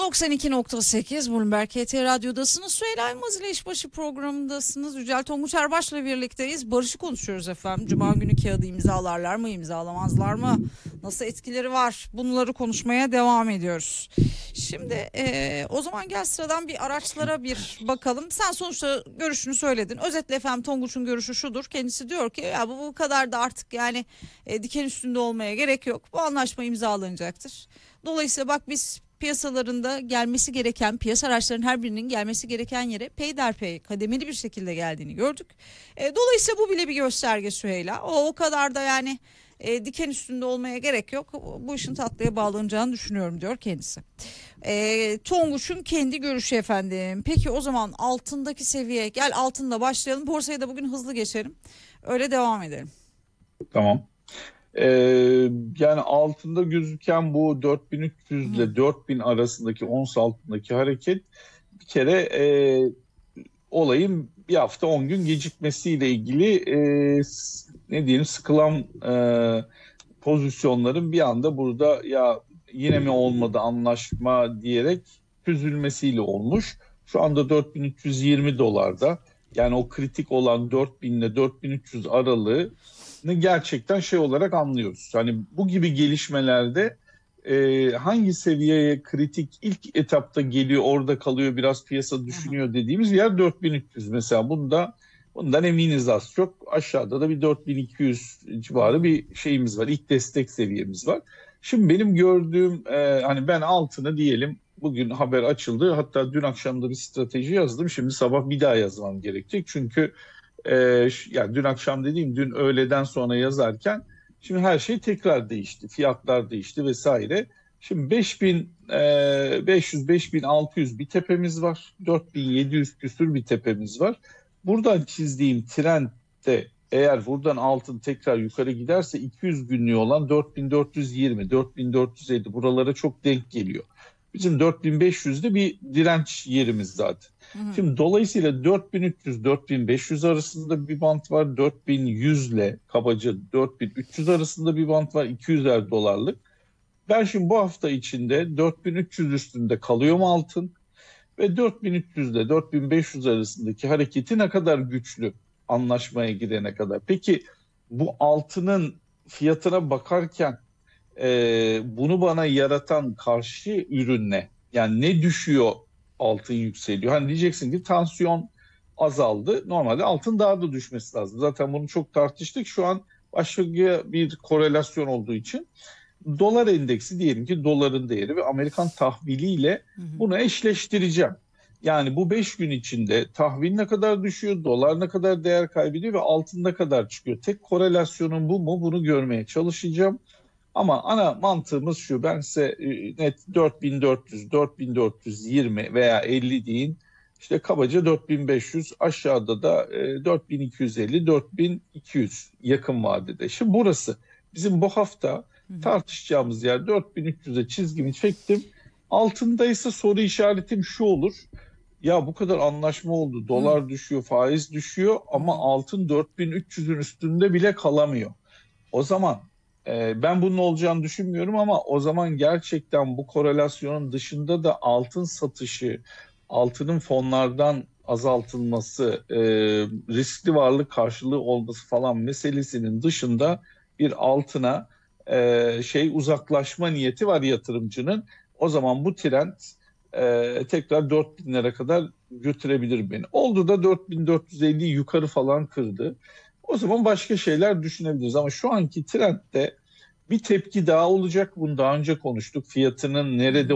92.8 Bloomberg KT Radyo'dasınız. Süheyla Yılmaz ile İşbaşı programındasınız. Yücel Tonguç Erbaş'la birlikteyiz. Barış'ı konuşuyoruz efendim. Cuma günü kağıdı imzalarlar mı, imzalamazlar mı? Nasıl etkileri var? Bunları konuşmaya devam ediyoruz. Şimdi o zaman gel sıradan bir araçlara bir bakalım. Sen sonuçta görüşünü söyledin. Özetle efendim Tonguç'un görüşü şudur. Kendisi diyor ki ya bu kadar da artık yani diken üstünde olmaya gerek yok. Bu anlaşma imzalanacaktır. Dolayısıyla bak biz piyasalarında gelmesi gereken, piyasa araçlarının her birinin gelmesi gereken yere peyderpey kademeli bir şekilde geldiğini gördük. Dolayısıyla bu bile bir gösterge Süheyla. O kadar da yani diken üstünde olmaya gerek yok. Bu işin tatlıya bağlanacağını düşünüyorum diyor kendisi. Tonguç'un kendi görüşü efendim. Peki o zaman altındaki seviye, gel altında başlayalım. Borsaya da bugün hızlı geçelim. Öyle devam edelim. Tamam. Yani altında gözüken bu 4300 ile 4000 arasındaki ons altındaki hareket bir kere olayın bir hafta 10 gün gecikmesiyle ilgili ne diyelim sıkılan pozisyonların bir anda burada ya yine mi olmadı anlaşma diyerek çözülmesiyle olmuş. Şu anda 4320 dolarda yani o kritik olan 4000 ile 4300 aralığı gerçekten şey olarak anlıyoruz. Hani bu gibi gelişmelerde hangi seviyeye kritik ilk etapta geliyor, orada kalıyor, biraz piyasa düşünüyor dediğimiz yer 4300 mesela. Bundan eminiz az çok. Aşağıda da bir 4200 civarı bir şeyimiz var. İlk destek seviyemiz var. Şimdi benim gördüğüm hani ben altını diyelim bugün haber açıldı. Hatta dün akşam da bir strateji yazdım. Şimdi sabah bir daha yazmam gerekecek. Çünkü yani dün akşam dediğim dün öğleden sonra yazarken şimdi her şey tekrar değişti. Fiyatlar değişti vesaire. Şimdi 5500-5600 bir tepemiz var. 4700 küsür bir tepemiz var. Buradan çizdiğim trendde eğer buradan altın tekrar yukarı giderse 200 günlüğü olan 4420, 4450 buralara çok denk geliyor. Bizim 4500'de bir direnç yerimiz zaten. Şimdi dolayısıyla 4300-4500 arasında bir bant var. 4100 ile kabaca 4300 arasında bir bant var. 200'er dolarlık. Ben şimdi bu hafta içinde 4300 üstünde kalıyor mu altın? Ve 4300 ile 4500 arasındaki hareketi ne kadar güçlü anlaşmaya gidene kadar? Peki bu altının fiyatına bakarken bunu bana yaratan karşı ürün ne? Yani ne düşüyor altın yükseliyor? Hani diyeceksin ki tansiyon azaldı. Normalde altın daha da düşmesi lazım. Zaten bunu çok tartıştık. Şu an başka bir korelasyon olduğu için dolar endeksi diyelim ki doların değeri ve Amerikan tahviliyle bunu eşleştireceğim. Yani bu 5 gün içinde tahvil ne kadar düşüyor, dolar ne kadar değer kaybediyor ve altın ne kadar çıkıyor? Tek korelasyonun bu mu? Bunu görmeye çalışacağım. Ama ana mantığımız şu, ben size net 4400, 4420 veya 50 deyin. İşte kabaca 4500, aşağıda da 4250, 4200 yakın vadede. Şimdi burası bizim bu hafta tartışacağımız yer. 4300'e çizgimi çektim. Altındaysa soru işaretim şu olur. Ya bu kadar anlaşma oldu, dolar düşüyor, faiz düşüyor ama altın 4300'ün üstünde bile kalamıyor. O zaman ben bunun olacağını düşünmüyorum ama o zaman gerçekten bu korelasyonun dışında da altın satışı, altının fonlardan azaltılması, riskli varlık karşılığı olması falan meselesinin dışında bir altına uzaklaşma niyeti var yatırımcının. O zaman bu trend tekrar 4000'lere kadar götürebilir beni. Oldu da 4450 yukarı falan kırdı. O zaman başka şeyler düşünebiliriz ama şu anki trendde bir tepki daha olacak. Bunu daha önce konuştuk. Fiyatının nerede